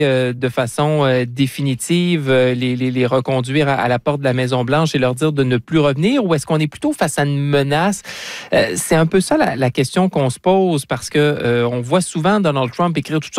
de façon définitive, les reconduire à la porte de la Maison-Blanche et leur dire de ne plus revenir, ou est-ce qu'on est plutôt face à une menace? C'est un peu ça la question qu'on se pose, parce que on voit souvent Donald Trump écrire toutes sortes